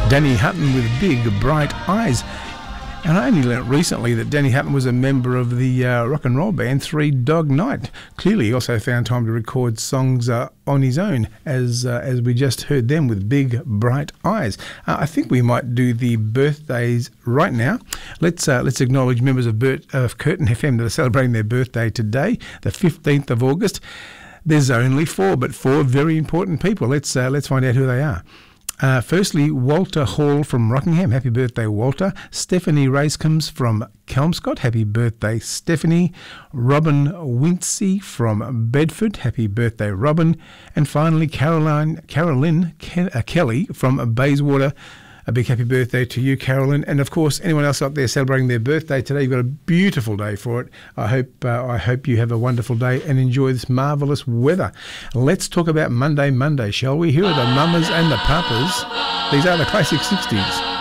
Danny Hutton with Big Bright Eyes. And I only learnt recently that Danny Hutton was a member of the rock and roll band Three Dog Night. Clearly he also found time to record songs on his own, as we just heard them with Big Bright Eyes. I think we might do the birthdays right now. Let's acknowledge members of Curtin FM that are celebrating their birthday today, the 15th of August. There's only four, but four very important people. Let's find out who they are. Firstly, Walter Hall from Rockingham. Happy birthday, Walter. Stephanie Racecombs from Kelmscott. Happy birthday, Stephanie. Robin Wincy from Bedford. Happy birthday, Robin. And finally, Carolyn Kelly from Bayswater. A big happy birthday to you, Carolyn. And, of course, anyone else out there celebrating their birthday today, you've got a beautiful day for it. I hope you have a wonderful day and enjoy this marvellous weather. Let's talk about Monday, shall we? Here are the Mamas and the Papas. These are the classic 60s.